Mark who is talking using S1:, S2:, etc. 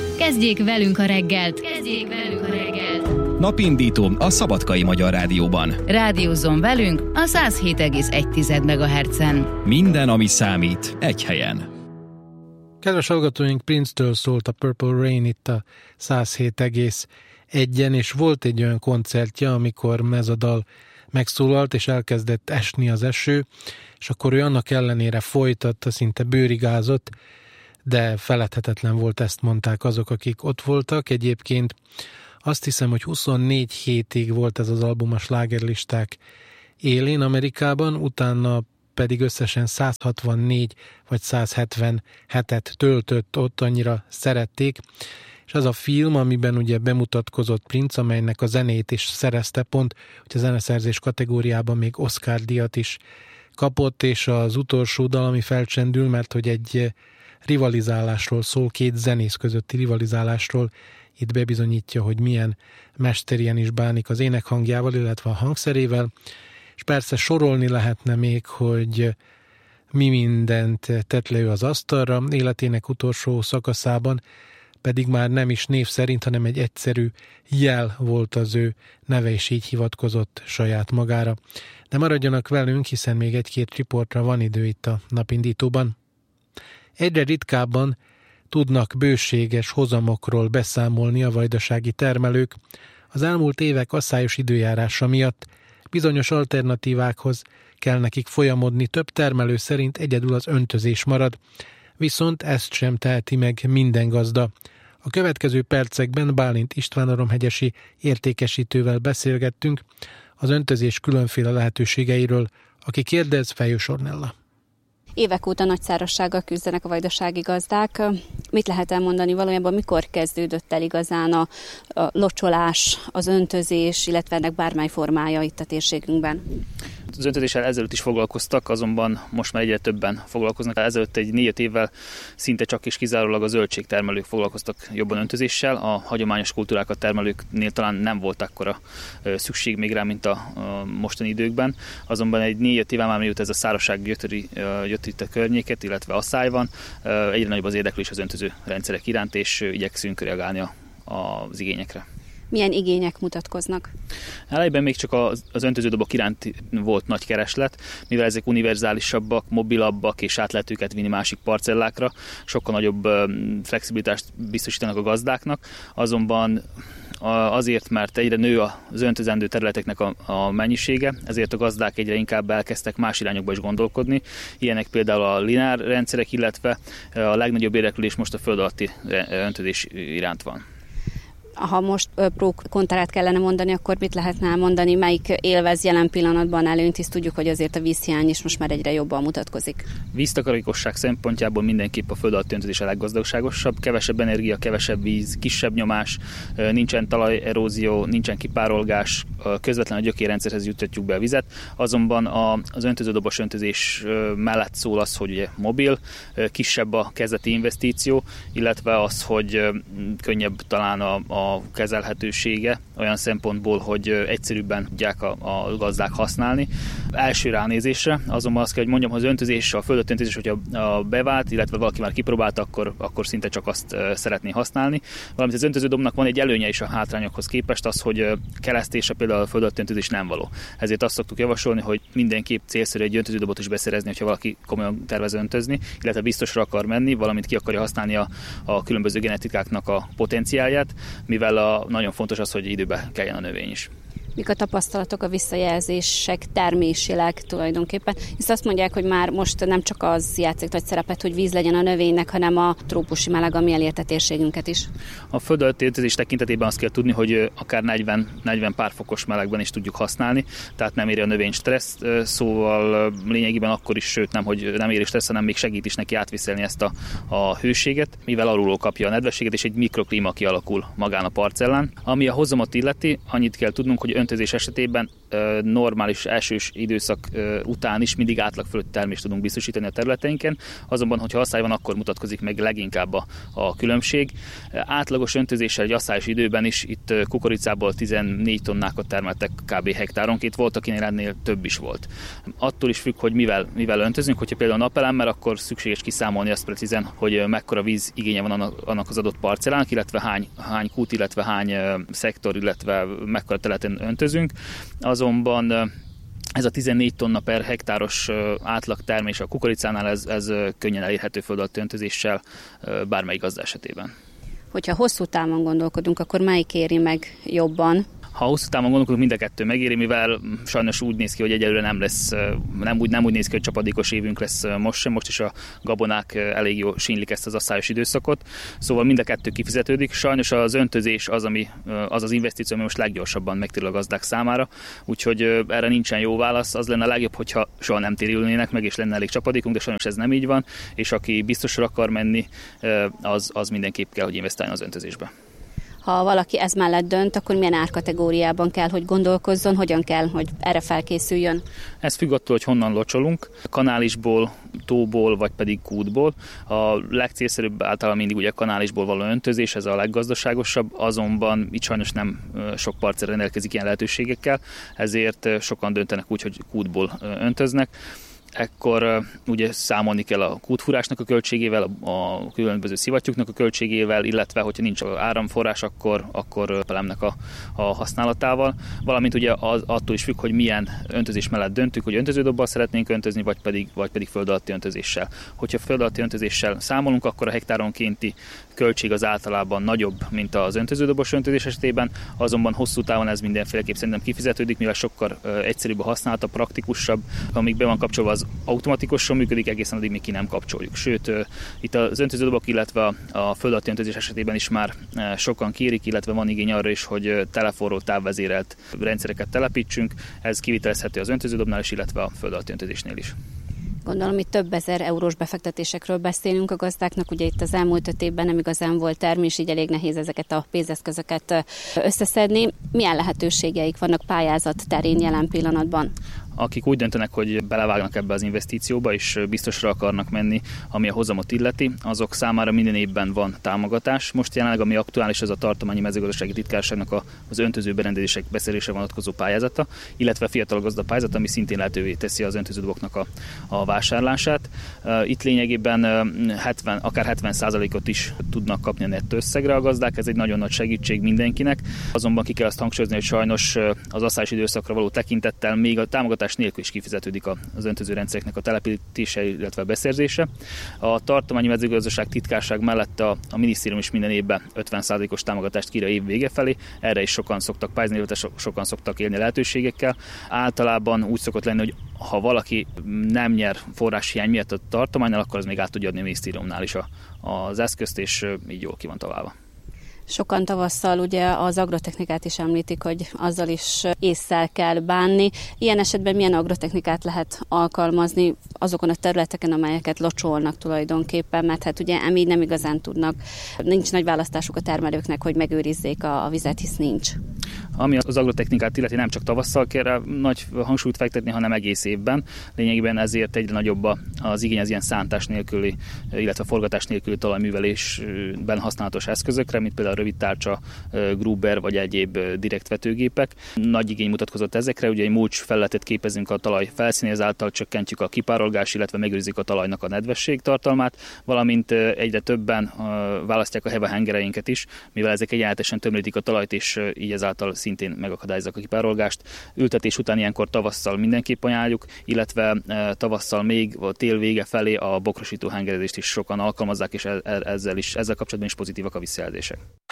S1: Kezdjék velünk a reggelt!
S2: Napindító a Szabadkai Magyar Rádióban.
S3: Rádiózzon velünk a 107,1 MHz-en.
S2: Minden, ami számít, egy helyen.
S4: Kedves hallgatóink, Prince-től szólt a Purple Rain itt a 107,1-en, és volt egy olyan koncertje, amikor ez a dal megszólalt, és elkezdett esni az eső, és akkor ő annak ellenére folytatta, szinte bőrigázott, de feledhetetlen volt, ezt mondták azok, akik ott voltak. Egyébként azt hiszem, hogy 24 hétig volt ez az album a slágerlisták élén Amerikában, utána pedig összesen 164 vagy 170 hetet töltött ott, annyira szerették. És az a film, amiben ugye bemutatkozott Prince, amelynek a zenét is szerezte pont, hogy a zeneszerzés kategóriában még Oscar-díjat is kapott, és az utolsó dal, ami felcsendül, mert hogy egy rivalizálásról szól, két zenész közötti rivalizálásról, itt bebizonyítja, hogy milyen mesterien is bánik az énekhangjával, illetve a hangszerével, és persze sorolni lehetne még, hogy mi mindent tett le ő az asztalra, életének utolsó szakaszában, pedig már nem is név szerint, hanem egy egyszerű jel volt az ő neve, és így hivatkozott saját magára. De maradjanak velünk, hiszen még egy-két riportra van idő itt a napindítóban. Egyre ritkábban tudnak bőséges hozamokról beszámolni a vajdasági termelők. Az elmúlt évek asszályos időjárása miatt bizonyos alternatívákhoz kell nekik folyamodni, több termelő szerint egyedül az öntözés marad, viszont ezt sem teheti meg minden gazda. A következő percekben Bálint István aromhegyesi értékesítővel beszélgettünk az öntözés különféle lehetőségeiről, aki kérdez, Fejős Ornella.
S5: Évek óta nagy szárazsággal küzdenek a vajdasági gazdák. Mit lehet elmondani valójában, mikor kezdődött el igazán a locsolás, az öntözés, illetve ennek bármely formája itt a térségünkben?
S6: Az öntözéssel ezelőtt is foglalkoztak, azonban most már egyre többen foglalkoznak. Ezelőtt egy 4-5 évvel szinte csak és kizárólag a zöldségtermelők foglalkoztak jobban öntözéssel. A hagyományos kultúrákat termelőknél talán nem volt akkora szükség még rá, mint a mostani időkben. Azonban egy 4-5 éve már mióta ez a szárazság jött itt a környéket, illetve asszály van, egyre nagyobb az érdeklés az öntöző rendszerek iránt, és igyekszünk reagálni az igényekre.
S5: Milyen igények mutatkoznak?
S6: Elejében még csak az öntöződobok iránt volt nagy kereslet, mivel ezek univerzálisabbak, mobilabbak, és át lehet őket vinni másik parcellákra, sokkal nagyobb flexibilitást biztosítanak a gazdáknak, azonban azért, mert egyre nő az öntözendő területeknek a mennyisége, ezért a gazdák egyre inkább elkezdtek más irányokba is gondolkodni. Ilyenek például a lineár rendszerek, illetve a legnagyobb érdeklődés most a föld alatti öntözés iránt van.
S5: Ha most pro-kontrát kellene mondani, akkor mit lehetne mondani, melyik élvez jelen pillanatban előnyt, hisz tudjuk, hogy azért a vízhiány is most már egyre jobban mutatkozik.
S6: Víztakarékosság szempontjából mindenképp a föld alatti öntözés a leggazdagságosabb, kevesebb energia, kevesebb víz, kisebb nyomás, nincsen talajerózió, nincsen kipárolgás, közvetlen a gyökérrendszerhez juttatjuk be a vizet, azonban az öntöződobos öntözés mellett szól az, hogy ugye mobil, kisebb a kezdeti investíció, illetve az, hogy könnyebb talán a kezelhetősége olyan szempontból, hogy egyszerűbben tudják a gazdák használni. Első ránézésre azonban azt kell, hogy mondjam, hogy az öntözés, a földet öntözés, hogyha bevált, illetve valaki már kipróbálta, akkor szinte csak azt szeretné használni. Valamint az öntöződobnak van egy előnye is a hátrányokhoz képest, az, hogy keresztése például a földet öntözés nem való. Ezért azt szoktuk javasolni, hogy mindenképp célszerű egy öntöződobot is beszerezni, hogyha valaki komolyan tervez öntözni, illetve biztosra akar menni, valamint ki akarja használni a különböző genetikáknak a potenciálját, mivel nagyon fontos az, hogy időbe keljen a növény is.
S5: Mik a tapasztalatok, a visszajelzések termésileg tulajdonképpen? Hisz azt mondják, hogy már most nem csak az játszik nagy szerepet, hogy víz legyen a növénynek, hanem a trópusi meleg, ami elérte térségünket is.
S6: A föld alatti öntözés tekintetében azt kell tudni, hogy akár 40 pár fokos melegben is tudjuk használni, tehát nem éri a növény stresszt, szóval lényegében akkor is, sőt nem éri stressz, hanem még segít is neki átviszelni ezt a hőséget, mivel alulról kapja a nedvességet, és egy mikroklíma kialakul magán a parcellán. Ami a hozamot illeti, annyit kell tudnunk, hogy öntözés esetében normális esős időszak után is mindig átlag fölött termést tudunk biztosítani a területeinken, azonban, hogyha asszály van, akkor mutatkozik meg leginkább a különbség. Átlagos öntözéssel egy asszályos időben is itt kukoricából 14 tonnákat termeltek kb. Hektáronként, volt, akinél ennél több is volt. Attól is függ, hogy mivel öntözünk, hogyha például napelemmel, akkor szükséges kiszámolni azt precízen, hogy mekkora víz igénye van annak az adott parcellának, illetve hány kút, illetve hány szektor, illetve mekkora területen öntözünk. Azonban ez a 14 tonna per hektáros átlagtermés a kukoricánál, ez könnyen elérhető földalatti öntözéssel bármelyik gazda esetében.
S5: Hogyha hosszú távon gondolkodunk, akkor melyik éri meg jobban?
S6: Ha hosszú távon gondolkodunk, mind a kettő megéri, mivel sajnos úgy néz ki, hogy egyelőre nem úgy néz ki, hogy csapadékos évünk lesz most sem. Most is a gabonák elég jó sínylik ezt az asszályos időszakot. Szóval mind a kettő kifizetődik. Sajnos az öntözés az investíció, ami most leggyorsabban megtérül a gazdák számára. Úgyhogy erre nincsen jó válasz. Az lenne a legjobb, hogyha soha nem térülnének meg, és lenne elég csapadékunk, de sajnos ez nem így van. És aki biztosra akar menni, az mindenképp kell, hogy investáljon az öntözésbe.
S5: Ha valaki ez mellett dönt, akkor milyen árkategóriában kell, hogy gondolkozzon, hogyan kell, hogy erre felkészüljön? Ez
S6: függ attól, hogy honnan locsolunk, kanálisból, tóból, vagy pedig kútból. A legcélszerűbb általában mindig ugye kanálisból való öntözés, ez a leggazdaságosabb, azonban itt sajnos nem sok parcella rendelkezik ilyen lehetőségekkel, ezért sokan döntenek úgy, hogy kútból öntöznek. Ekkor ugye számolni kell a kútfúrásnak a költségével, a különböző szivattyúknak a költségével, illetve hogyha nincs áramforrás, akkor pelemnek a használatával. Valamint ugye attól is függ, hogy milyen öntözés mellett döntünk, hogy öntöződobbal szeretnénk öntözni, vagy pedig föld alatti öntözéssel. Hogyha föld alatti öntözéssel számolunk, akkor a hektáronkénti költség az általában nagyobb, mint az öntöződobos öntözés esetében, azonban hosszú távon ez mindenféleképp szerintem kifizetődik, mivel sokkal egyszerűbb a használata, praktikusabb, amíg be van kapcsolva az automatikusan működik, egészen addig még ki nem kapcsoljuk. Sőt, itt az öntöződobok, illetve a föld alatti öntözés esetében is már sokan kérik, illetve van igény arra is, hogy telefonról távvezérelt rendszereket telepítsünk. Ez kivitelezhető az öntöződobnál is, illetve a föld alatti öntözésnél is.
S5: Gondolom, itt több ezer eurós befektetésekről beszélünk a gazdáknak, ugye itt az elmúlt 5 évben nem igazán volt termés, így elég nehéz ezeket a pénzeszközöket összeszedni. Milyen lehetőségeik vannak pályázat terén jelen pillanatban?
S6: Akik úgy döntenek, hogy belevágnak ebbe az investícióba, és biztosra akarnak menni, ami a hozamot illeti, azok számára minden évben van támogatás. Most jelenleg, ami aktuális, ez a tartományi mezőgazdasági titkárságnak az öntöző berendezések beszerzése vonatkozó pályázata, illetve a fiatal gazda pályázata, ami szintén lehetővé teszi az öntöződoboknak a vásárlását. Itt lényegében akár 70%-ot is tudnak kapni a nettó összegre a gazdák, ez egy nagyon nagy segítség mindenkinek. Azonban ki kell azt hangsúlyozni, hogy sajnos az asszályos időszakra való tekintettel még a támogatás nélkül is kifizetődik az öntözőrendszereknek a telepítése, illetve a beszerzése. A tartományi mezőgazdaság titkárság mellett a minisztérium is minden évben 50%-os támogatást kír a év vége felé. Erre is sokan szoktak pályázni, illetve sokan szoktak élni lehetőségekkel. Általában úgy szokott lenni, hogy ha valaki nem nyer forráshiány miatt a tartománynál, akkor az még át tudja adni a minisztériumnál is az eszközt, és így jól ki van találva.
S5: Sokan tavasszal ugye az agrotechnikát is említik, hogy azzal is ésszel kell bánni. Ilyen esetben milyen agrotechnikát lehet alkalmazni azokon a területeken, amelyeket locsolnak tulajdonképpen, mert hát ugye így nem igazán nincs nagy választásuk a termelőknek, hogy megőrizzék a vizet, hisz nincs.
S6: Ami az agrotechnikát illeti, nem csak tavasszal kell rá nagy hangsúlyt fektetni, hanem egész évben. Lényegében ezért egyre nagyobb az igény az ilyen szántás nélküli, illetve forgatás nélküli talajművelésben használatos eszközökre, mint például a rövidtárcsa, Gruber vagy egyéb direktvetőgépek. Nagy igény mutatkozott ezekre, ugye egy mulcs felületet képezünk a talaj felszínén, ezáltal csökkentjük a kipárolgás, illetve megőrizzük a talajnak a nedvesség tartalmát, valamint egyre többen választják a hevahengereinket is, mivel ezek egyenletesen tömlítik a talajt, és így ezáltal szintén megakadályozzák a kipárolgást. Ültetés után ilyenkor tavasszal mindenképp ajánljuk, illetve tavasszal még a tél vége felé a bokrosító hengerezést is sokan alkalmazzák, és ezzel kapcsolatban is pozitívak a visszajelzések.